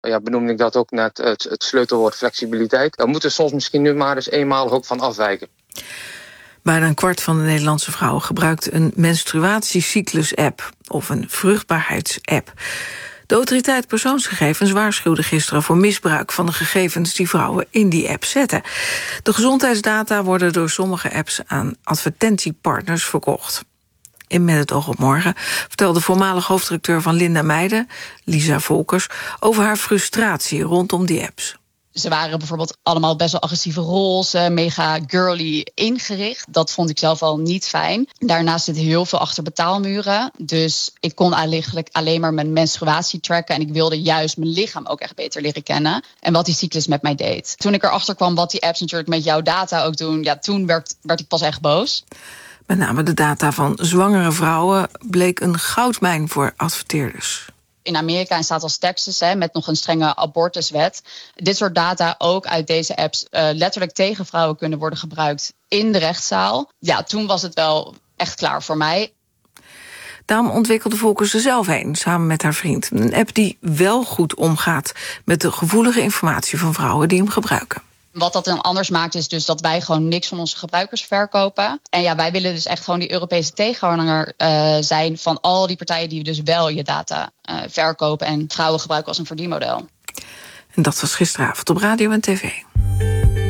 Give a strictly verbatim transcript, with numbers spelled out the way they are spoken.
Ja, benoemde ik dat ook net, het, het sleutelwoord flexibiliteit. Daar moeten we soms misschien nu maar eens eenmalig ook van afwijken. Bijna een kwart van de Nederlandse vrouwen gebruikt een menstruatiecyclus-app of een vruchtbaarheidsapp. De autoriteit persoonsgegevens waarschuwde gisteren voor misbruik van de gegevens die vrouwen in die app zetten. De gezondheidsdata worden door sommige apps aan advertentiepartners verkocht. In Met het oog op morgen vertelde voormalig hoofdredacteur van Linda Meijden, Lisa Volkers, over haar frustratie rondom die apps. Ze waren bijvoorbeeld allemaal best wel agressieve roze, mega girly ingericht. Dat vond ik zelf al niet fijn. Daarnaast zit heel veel achter betaalmuren. Dus ik kon eigenlijk alleen maar mijn menstruatie tracken. En ik wilde juist mijn lichaam ook echt beter leren kennen. En wat die cyclus met mij deed. Toen ik erachter kwam wat die apps natuurlijk met jouw data ook doen, ja, toen werd, werd ik pas echt boos. Met name de data van zwangere vrouwen bleek een goudmijn voor adverteerders. In Amerika en staat als Texas, hè, met nog een strenge abortuswet, dit soort data ook uit deze apps uh, letterlijk tegen vrouwen kunnen worden gebruikt in de rechtszaal. Ja, toen was het wel echt klaar voor mij. Daarom ontwikkelde Volkers er zelf een, samen met haar vriend. Een app die wel goed omgaat met de gevoelige informatie van vrouwen die hem gebruiken. Wat dat dan anders maakt is dus dat wij gewoon niks van onze gebruikers verkopen. En ja, wij willen dus echt gewoon die Europese tegenhanger uh, zijn van al die partijen die dus wel je data uh, verkopen en vrouwen gebruiken als een verdienmodel. En dat was gisteravond op radio en tv.